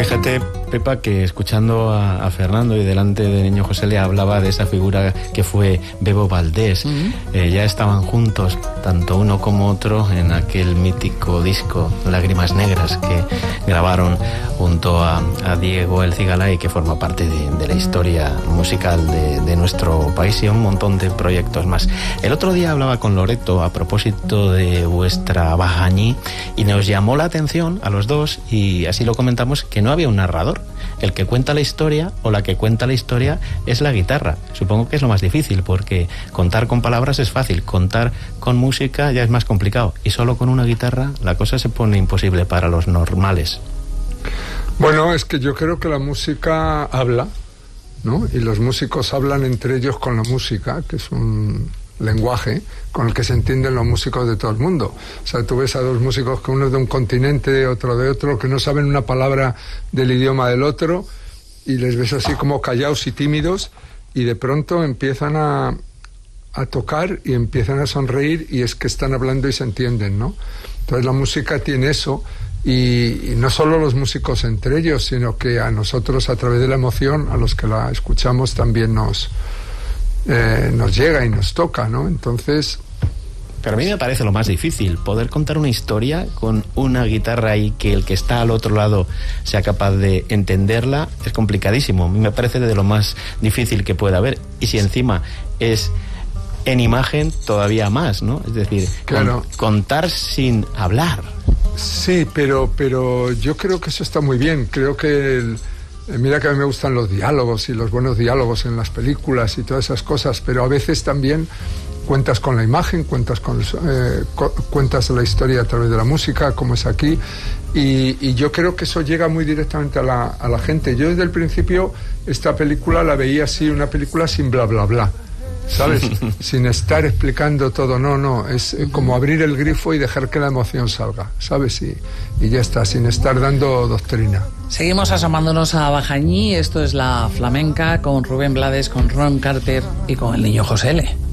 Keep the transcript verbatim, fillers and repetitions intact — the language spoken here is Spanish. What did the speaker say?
Fíjate, Pepa, que escuchando a, a Fernando y delante de Niño José le hablaba de esa figura que fue Bebo Valdés. Uh-huh. eh, ya estaban juntos, tanto uno como otro, en aquel mítico disco Lágrimas Negras que grabaron junto a, a Diego El Cigalay, que forma parte de, de la historia musical de, de nuestro país, y un montón de proyectos más. El otro día hablaba con Loreto a propósito de vuestra Bajañí y nos llamó la atención a los dos, y así lo comentamos, que no había un narrador. El que cuenta la historia o la que cuenta la historia es la guitarra. Supongo que es lo más difícil, porque contar con palabras es fácil, contar con música ya es más complicado, y solo con una guitarra la cosa se pone imposible para los normales. Bueno, es que yo creo que la música habla, ¿no? Y los músicos hablan entre ellos con la música, que es un lenguaje con el que se entienden los músicos de todo el mundo. O sea, tú ves a dos músicos, que uno es de un continente, otro de otro, que no saben una palabra del idioma del otro, y les ves así como callados y tímidos, y de pronto empiezan a, a tocar y empiezan a sonreír, y es que están hablando y se entienden, ¿no? Entonces la música tiene eso, y, y no solo los músicos entre ellos, sino que a nosotros, a través de la emoción, a los que la escuchamos, también nos Eh, nos llega y nos toca, ¿no? Entonces... Pero a mí me parece lo más difícil, poder contar una historia con una guitarra y que el que está al otro lado sea capaz de entenderla, es complicadísimo. A mí me parece de lo más difícil que pueda haber. Y si encima es en imagen, todavía más, ¿no? Es decir, claro, con, contar sin hablar. Sí, pero, pero yo creo que eso está muy bien. Creo que el... Mira que a mí me gustan los diálogos y los buenos diálogos en las películas y todas esas cosas, pero a veces también cuentas con la imagen, cuentas con eh, cu- cuentas la historia a través de la música, como es aquí, y, y yo creo que eso llega muy directamente a la, a la gente. Yo desde el principio esta película la veía así, una película sin bla bla bla, ¿sabes? Sin estar explicando todo, no, no, es como abrir el grifo y dejar que la emoción salga, ¿sabes? Y, y ya está, sin estar dando doctrina. Seguimos asomándonos a Bajañí. Esto es La Flamenca, con Rubén Blades, con Ron Carter y con el Niño José L.